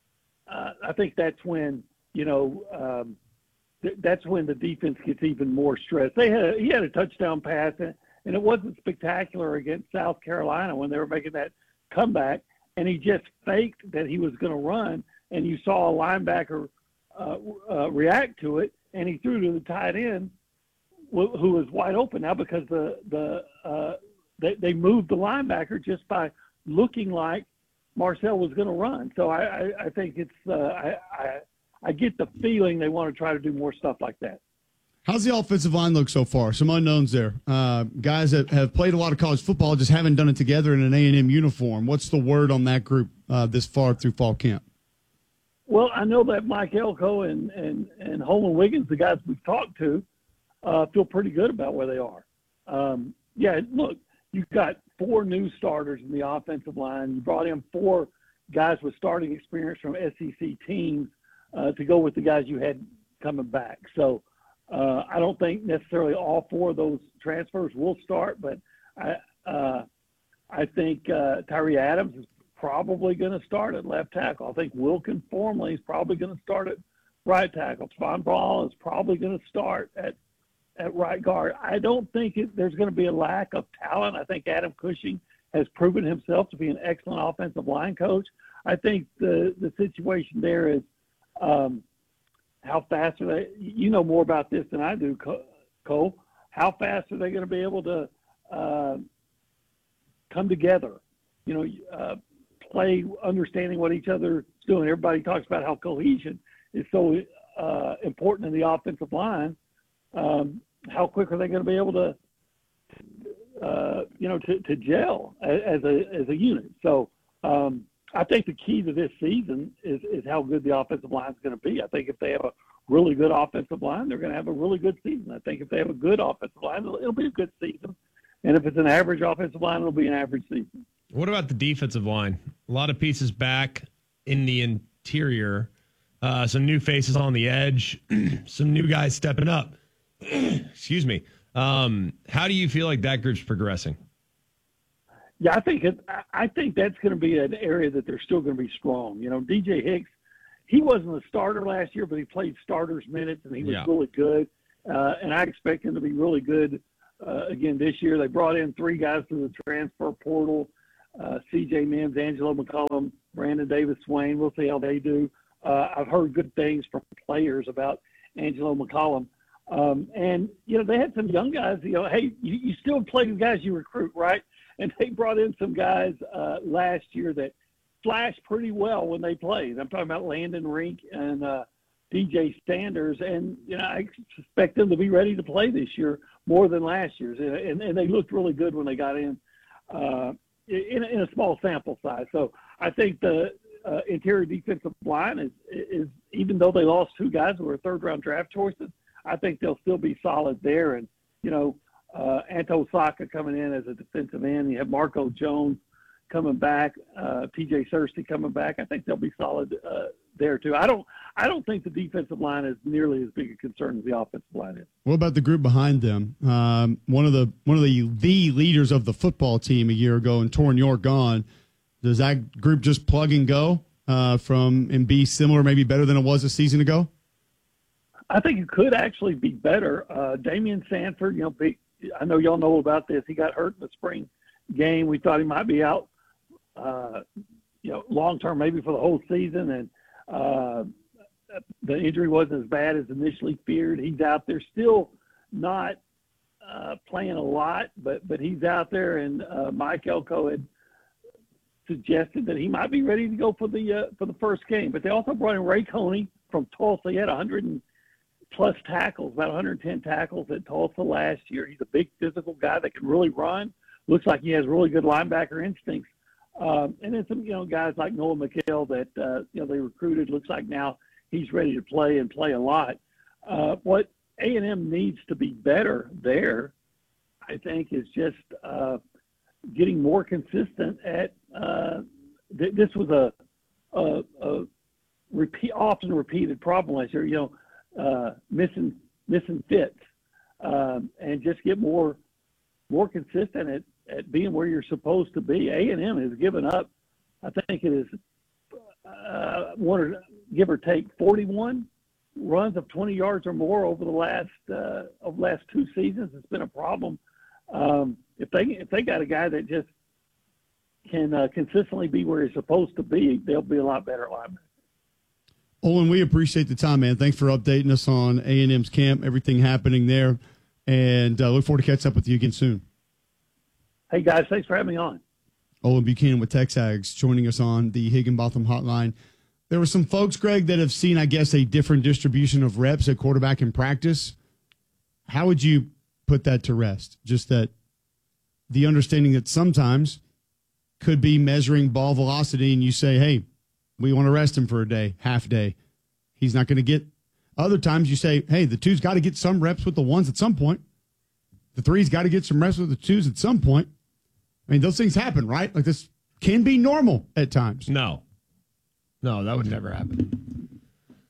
uh, I think that's when, you know, um, th- that's when the defense gets even more stressed. They had a, he had a touchdown pass, and, and it wasn't spectacular against South Carolina when they were making that comeback. And he just faked that he was going to run, and you saw a linebacker uh, uh, react to it, and he threw to the tight end, wh- who was wide open now because the the uh, they, they moved the linebacker just by looking like Marcel was going to run. So I, I, I think it's uh, I, I I get the feeling they want to try to do more stuff like that. How's the offensive line look so far? Some unknowns there. Uh, guys that have played a lot of college football just haven't done it together in an A and M uniform. What's the word on that group uh, this far through fall camp? Well, I know that Mike Elko and, and, and Holman Wiggins, the guys we've talked to, uh, feel pretty good about where they are. Um, yeah, look, you've got four new starters in the offensive line. You brought in four guys with starting experience from S E C teams uh, to go with the guys you had coming back. So, Uh, I don't think necessarily all four of those transfers will start, but I uh, I think uh, Tyree Adams is probably going to start at left tackle. I think Wilkin Formley is probably going to start at right tackle. Spawn Ball is probably going to start at, at right guard. I don't think it, there's going to be a lack of talent. I think Adam Cushing has proven himself to be an excellent offensive line coach. I think the, the situation there is um, – how fast are they? You know more about this than I do, Cole. How fast are they going to be able to uh, come together? You know, uh, play, understanding what each other is doing. Everybody talks about how cohesion is so uh, important in the offensive line. Um, how quick are they going to be able to, uh, you know, to, to gel as a as a unit? So. Um, I think the key to this season is, is how good the offensive line is going to be. I think if they have a really good offensive line, they're going to have a really good season. I think if they have a good offensive line, it'll, it'll be a good season. And if it's an average offensive line, it'll be an average season. What about the defensive line? A lot of pieces back in the interior, uh, some new faces on the edge, some new guys stepping up. Excuse me. Um, how do you feel like that group's progressing? Yeah, I think it, I think that's going to be an area that they're still going to be strong. You know, D J Hicks, he wasn't a starter last year, but he played starters minutes, and he was yeah. really good. Uh, and I expect him to be really good uh, again this year. They brought in three guys through the transfer portal, uh, C J Mims, Angelo McCollum, Brandon Davis-Swain. We'll see how they do. Uh, I've heard good things from players about Angelo McCollum. Um, and, you know, they had some young guys, you know, hey, you, you still play with guys you recruit, right? And they brought in some guys uh, last year that flashed pretty well when they played. I'm talking about Landon Rink and uh, D J Sanders. And, you know, I expect them to be ready to play this year more than last year's. And, and, and they looked really good when they got in, uh, in, in a small sample size. So I think the uh, interior defensive line is, is, even though they lost two guys who were third-round draft choices, I think they'll still be solid there. And, you know, Uh, Anto Saka coming in as a defensive end. You have Marco Jones coming back, uh, P J Searcy coming back. I think they'll be solid uh, there too. I don't I don't think the defensive line is nearly as big a concern as the offensive line is. What about the group behind them? Um, one of the one of the the leaders of the football team a year ago, and Torrin York gone. Does that group just plug and go uh, from and be similar, maybe better than it was a season ago? I think it could actually be better. Uh, Damian Sanford, you know, be, I know y'all know about this. He got hurt in the spring game. We thought he might be out, uh, you know, long term, maybe for the whole season, and uh, the injury wasn't as bad as initially feared. He's out there, still not uh, playing a lot, but but he's out there. And uh, Mike Elko had suggested that he might be ready to go for the uh, for the first game. But they also brought in Ray Coney from Tulsa. He had one hundred plus tackles, about one hundred ten tackles at Tulsa last year. He's a big physical guy that can really run. Looks like he has really good linebacker instincts. Um, and then some, you know, guys like Noah McHale that, uh, you know, they recruited. Looks like now he's ready to play and play a lot. Uh, what A and M needs to be better there, I think, is just uh, getting more consistent at uh, th- this was a, a, a repeat, often repeated problem last year, you know, uh, missing missing fits, um, and just get more more consistent at, at being where you're supposed to be. A and M has given up, I think it is uh, one or give or take forty-one runs of twenty yards or more over the last uh, of last two seasons. It's been a problem. Um, if they if they got a guy that just can uh, consistently be where he's supposed to be, they'll be a lot better at linebacker. Olin, we appreciate the time, man. Thanks for updating us on A and M's camp, everything happening there, and uh, look forward to catching up with you again soon. Hey, guys, thanks for having me on. Olin Buchanan with Texags joining us on the Higginbotham Hotline. There were some folks, Greg, that have seen, I guess, a different distribution of reps at quarterback in practice. How would you put that to rest? Just that the understanding that sometimes could be measuring ball velocity, and you say, hey, we want to rest him for a day, half day. He's not going to get. Other times you say, hey, the two's got to get some reps with the ones at some point. The three's got to get some reps with the twos at some point. I mean, those things happen, right? Like, this can be normal at times. No. No, that would never happen.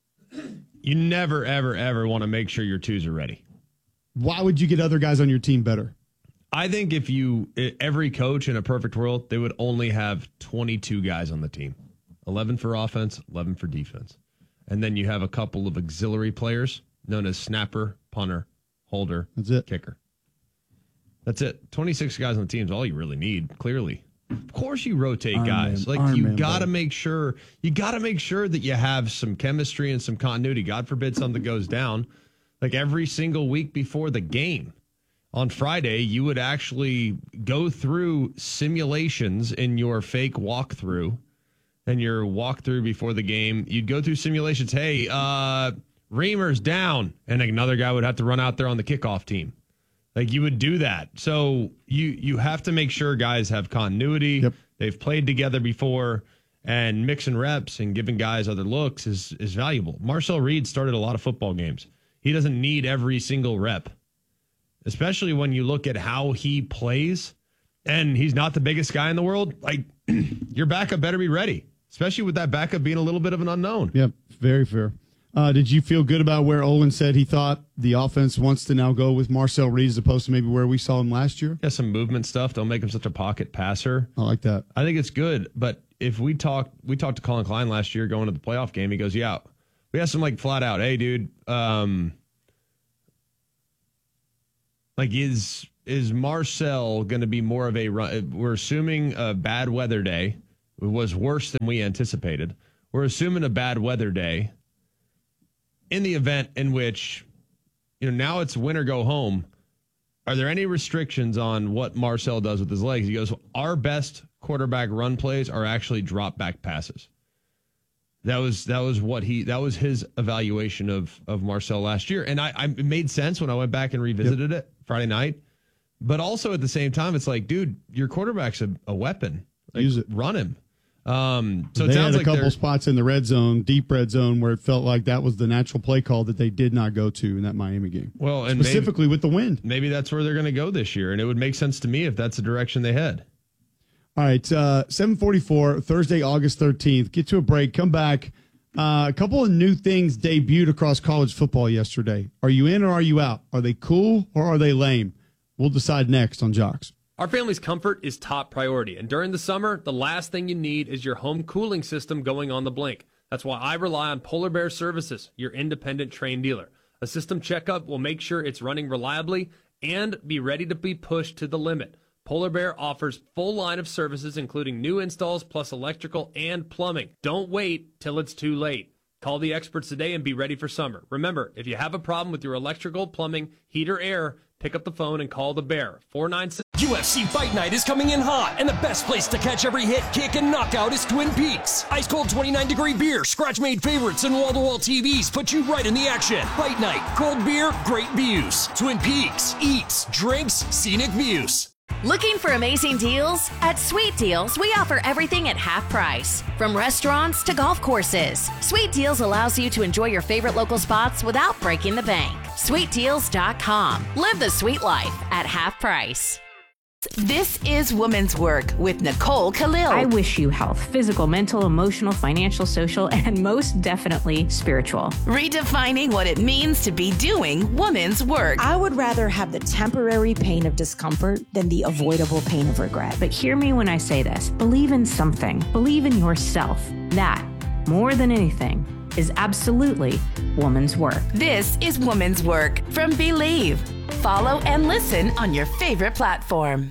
You never, ever, ever want to make sure your twos are ready. Why would you get other guys on your team better? I think if you, every coach in a perfect world, they would only have twenty-two guys on the team. eleven for offense, eleven for defense. And then you have a couple of auxiliary players known as snapper, punter, holder, That's it. kicker. That's it. twenty-six guys on the team is all you really need, clearly. Of course you rotate Arm guys. man, like you man, got to bro. make sure you got to make sure that you have some chemistry and some continuity. God forbid something goes down. Like every single week before the game on Friday, you would actually go through simulations in your fake walkthrough and your walkthrough before the game. You'd go through simulations. Hey, uh, Reamer's down, and another guy would have to run out there on the kickoff team. Like you would do that. So you you have to make sure guys have continuity. Yep. They've played together before, and mixing reps and giving guys other looks is is valuable. Marcel Reed started a lot of football games. He doesn't need every single rep, especially when you look at how he plays. And he's not the biggest guy in the world. Like your backup better be ready, especially with that backup being a little bit of an unknown. Yep, very fair. Uh, did you feel good about where Olin said he thought the offense wants to now go with Marcel Reed as opposed to maybe where we saw him last year? Yeah, some movement stuff. Don't make him such a pocket passer. I like that. I think it's good. But if we talk, we talked to Colin Klein last year going to the playoff game. He goes, yeah, we asked him like flat out, hey, dude, um, like is is Marcel going to be more of a run? We're assuming a bad weather day. It was worse than we anticipated. We're assuming a bad weather day. In the event in which, you know, now it's win or go home, are there any restrictions on what Marcel does with his legs? He goes, our best quarterback run plays are actually drop back passes. That was that was what he that was his evaluation of of Marcel last year, and I, I it made sense when I went back and revisited yep. it Friday night. But also at the same time, it's like, dude, your quarterback's a, a weapon. Like, use it, run him. Um, so they it sounds had a like couple spots in the red zone, deep red zone, where it felt like that was the natural play call that they did not go to in that Miami game. Well, and specifically maybe, with the wind. Maybe that's where they're going to go this year, and it would make sense to me if that's the direction they head. All right, uh, seven forty-four, Thursday, August thirteenth. Get to a break. Come back. Uh, a couple of new things debuted across college football yesterday. Are you in or are you out? Are they cool or are they lame? We'll decide next on Jocks. Our family's comfort is top priority, and during the summer, the last thing you need is your home cooling system going on the blink. That's why I rely on Polar Bear Services, your independent Trane dealer. A system checkup will make sure it's running reliably and be ready to be pushed to the limit. Polar Bear offers full line of services, including new installs plus electrical and plumbing. Don't wait till it's too late. Call the experts today and be ready for summer. Remember, if you have a problem with your electrical, plumbing, heat, or air, pick up the phone and call the Bear. four nine six U F C Fight Night is coming in hot, and the best place to catch every hit, kick, and knockout is Twin Peaks. Ice-cold twenty-nine degree beer, scratch-made favorites, and wall-to-wall T Vs put you right in the action. Fight Night, cold beer, great views. Twin Peaks, eats, drinks, scenic views. Looking for amazing deals? At Sweet Deals, we offer everything at half price. From restaurants to golf courses, Sweet Deals allows you to enjoy your favorite local spots without breaking the bank. sweet deals dot com. Live the sweet life at half price. This is Woman's Work with Nicole Khalil. I wish you health, physical, mental, emotional, financial, social, and most definitely spiritual. Redefining what it means to be doing woman's work. I would rather have the temporary pain of discomfort than the avoidable pain of regret. But hear me when I say this. Believe in something. Believe in yourself. That, more than anything, is absolutely woman's work. This is Woman's Work from Believe. Follow and listen on your favorite platform.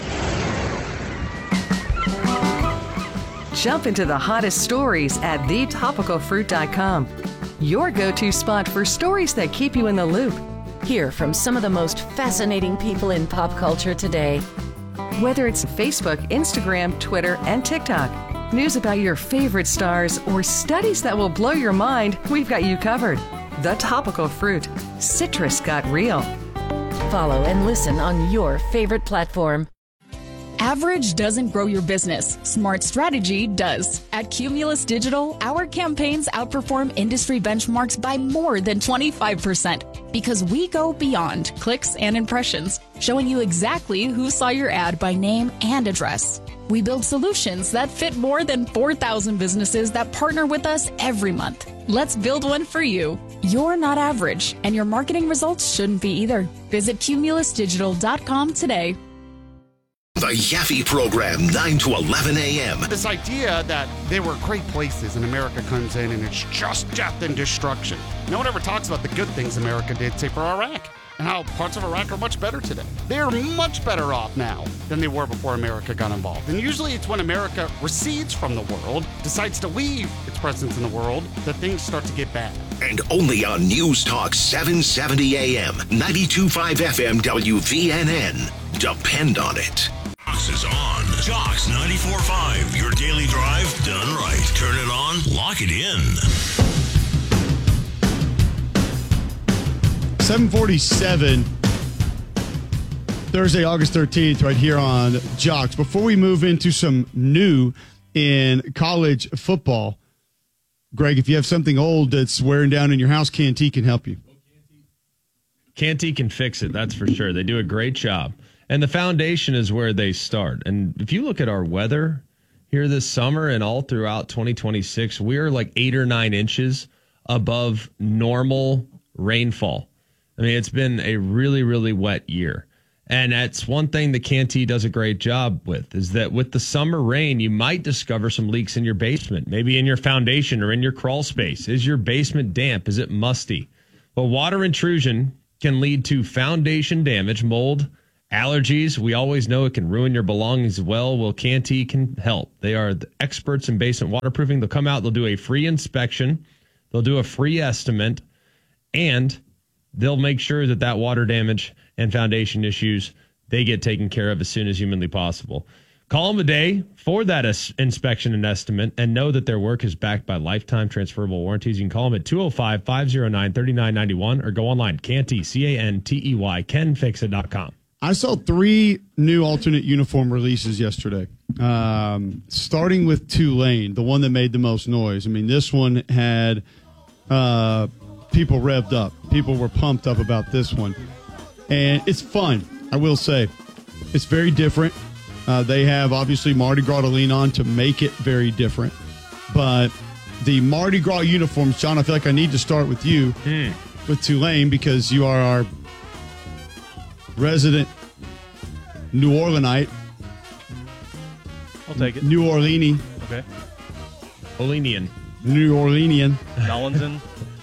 Jump into the hottest stories at the topical fruit dot com. Your go-to spot for stories that keep you in the loop. Hear from some of the most fascinating people in pop culture today. Whether it's Facebook, Instagram, Twitter, and TikTok, news about your favorite stars, or studies that will blow your mind, we've got you covered. The Topical Fruit. Citrus got real. Follow and listen on your favorite platform. Average doesn't grow your business. Smart strategy does. At Cumulus Digital, our campaigns outperform industry benchmarks by more than twenty-five percent because we go beyond clicks and impressions, showing you exactly who saw your ad by name and address. We build solutions that fit more than four thousand businesses that partner with us every month. Let's build one for you. You're not average, and your marketing results shouldn't be either. Visit cumulus digital dot com today. The Yaffe Program, nine to eleven a.m. This idea that there were great places and America comes in and it's just death and destruction. No one ever talks about the good things America did, say, for Iraq, and how parts of Iraq are much better today. They're much better off now than they were before America got involved. And usually it's when America recedes from the world, decides to leave its presence in the world, that things start to get bad. And only on News Talk seven seventy a.m., ninety-two point five F M W V N N. Depend on it. Jocks is on. Jocks ninety-four point five. Your daily drive done right. Turn it on. Lock it in. seven forty-seven. Thursday, August thirteenth, right here on Jocks. Before we move into some new in college football, Greg, if you have something old that's wearing down in your house, Canty can help you. Canty can fix it, that's for sure. They do a great job. And the foundation is where they start. And if you look at our weather here this summer and all throughout twenty twenty-six, we're like eight or nine inches above normal rainfall. I mean, it's been a really, really wet year. And that's one thing that Canty does a great job with, is that with the summer rain, you might discover some leaks in your basement, maybe in your foundation or in your crawl space. Is your basement damp? Is it musty? Well, water intrusion can lead to foundation damage, mold, allergies. We always know it can ruin your belongings as well. Well, Canty can help. They are the experts in basement waterproofing. They'll come out, they'll do a free inspection, they'll do a free estimate, and they'll make sure that that water damage and foundation issues, they get taken care of as soon as humanly possible. Call them a day for that es- inspection and estimate, and know that their work is backed by lifetime transferable warranties. You can call them at two oh five, five oh nine, three nine nine one or go online, Canty, C A N T E Y, ken fix it dot com. I saw three new alternate uniform releases yesterday, um, starting with Tulane, the one that made the most noise. I mean, this one had uh, people revved up. People were pumped up about this one. And it's fun, I will say. It's very different. Uh, they have, obviously, Mardi Gras to lean on to make it very different. But the Mardi Gras uniforms. John, I feel like I need to start with you mm. with Tulane because you are our resident New Orleanite. I'll take it. New Orleany. Okay. Orleanian. New Orleanian. Nollenson.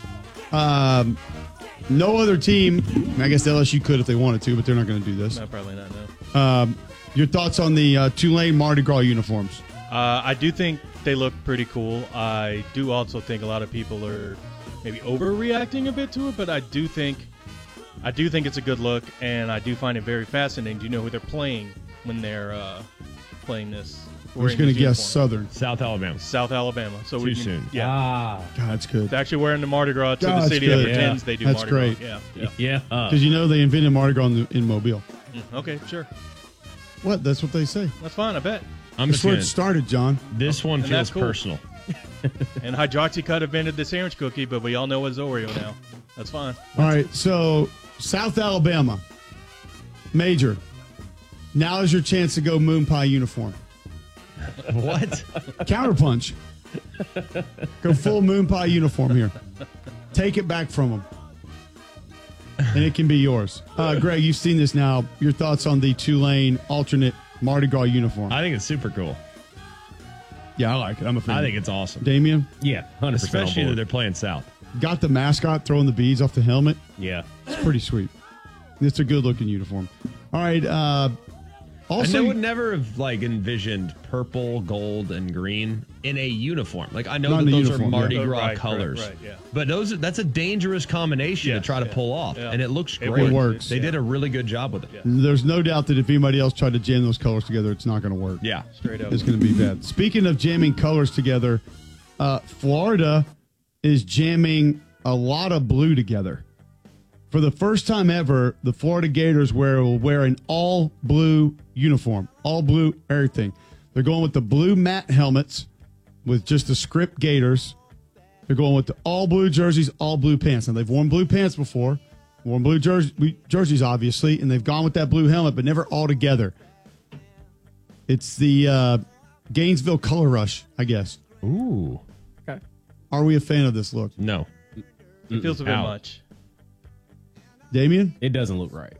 um, no other team. I guess L S U could if they wanted to, but they're not going to do this. No, probably not, no. Um, your thoughts on the uh, Tulane Mardi Gras uniforms? Uh, I do think they look pretty cool. I do also think a lot of people are maybe overreacting a bit to it, but I do think I do think it's a good look, and I do find it very fascinating. Do you know who they're playing when they're uh, playing this? I'm just going to guess Southern. South Alabama. South Alabama. So Too we can, soon. Yeah. Ah. God, that's good. It's actually wearing the Mardi Gras to God, the city that's that good. pretends Yeah. they do That's Mardi great. Gras. Yeah. Yeah. Because you know they invented Mardi Gras in, the, in Mobile. Mm, okay, sure. What? That's what they say. That's fine, I bet. I'm That's just where it gonna- started, John. This one And feels that's cool. personal. And Hydroxycut invented the sandwich cookie, but we all know it's Oreo now. That's fine. All right, so South Alabama, Major. Now is your chance to go moon pie uniform. What? Counterpunch. Go full moon pie uniform here. Take it back from them. And it can be yours. Uh, Greg, you've seen this now. Your thoughts on the Tulane alternate Mardi Gras uniform? I think it's super cool. Yeah, I like it. I'm a fan. I think it's awesome. Damien? Yeah, one hundred percent Especially on that board. they're playing South. Got the mascot throwing the beads off the helmet. Yeah. It's pretty sweet. It's a good looking uniform. All right. Uh, also, I would never have like envisioned purple, gold, and green in a uniform. Like I know Not that in a those uniform, are Mardi yeah. Gras Right, right, colors, right, yeah. but those are, that's a dangerous combination Yes, to try to yeah, pull off, yeah. and it looks It great. works. It works. They Yeah. did a really good job with it. Yeah. there's no doubt that if anybody else tried to jam those colors together, it's not going to work. Yeah. Straight up. It's going to be bad. Speaking of jamming colors together, uh, Florida is jamming a lot of blue together. For the first time ever, the Florida Gators wear, will wear an all blue uniform, all blue everything. They're going with the blue matte helmets with just the script Gators. They're going with the all blue jerseys, all blue pants. Now, they've worn blue pants before, worn blue jersey, jerseys, obviously, and they've gone with that blue helmet, but never all together. It's the uh, Gainesville Color Rush, I guess. Ooh. Okay. Are we a fan of this look? No. It feels a bit Out. much. Damien? It doesn't look right.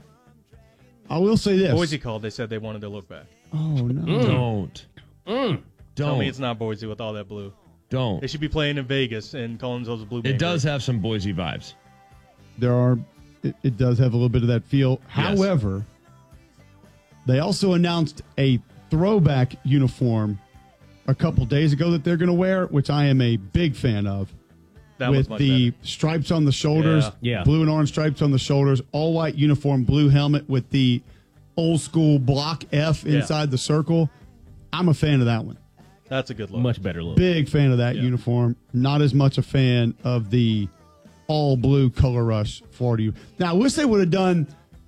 I will say this. Boise called. They said they wanted to look back. Oh, no. Don't. Mm. Tell Don't. me it's not Boise with all that blue. Don't. They should be playing in Vegas and calling themselves Blue. It does have some Boise vibes. There are, it, it does have a little bit of that feel. However, they also announced a throwback uniform a couple days ago that they're going to wear, which I am a big fan of. That was with much the better. stripes on the shoulders, Yeah. Yeah. blue and orange stripes on the shoulders, all white uniform, blue helmet with the old school block F Yeah. inside the circle. I'm a fan of that one. That's a good look. Much better look. Big fan of that Yeah. uniform. Not as much a fan of the all blue Color Rush Florida. U- Now, I wish they would have done.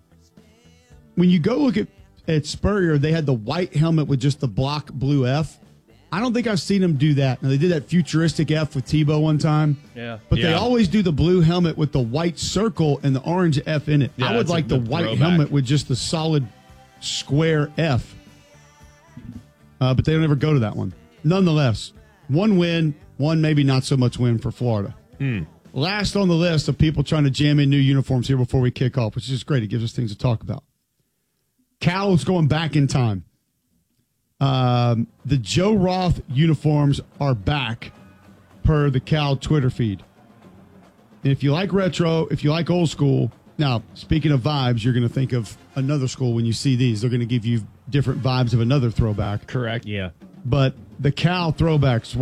When you go look at at Spurrier, they had the white helmet with just the block blue F. I don't think I've seen them do that. Now, they did that futuristic F with Tebow one time. Yeah. But they Yeah. always do the blue helmet with the white circle and the orange F in it. Yeah, I would that's a like the good white throwback. helmet with just the solid square F. Uh, but they don't ever go to that one. Nonetheless, one win, one maybe not so much win for Florida. Hmm. Last on the list of people trying to jam in new uniforms here before we kick off, which is great. It gives us things to talk about. Cal is going back in time. Um, the Joe Roth uniforms are back per the Cal Twitter feed. And if you like retro, if you like old school, now, speaking of vibes, you're going to think of another school when you see these. They're going to give you different vibes of another throwback. Correct. Yeah. But the Cal throwbacks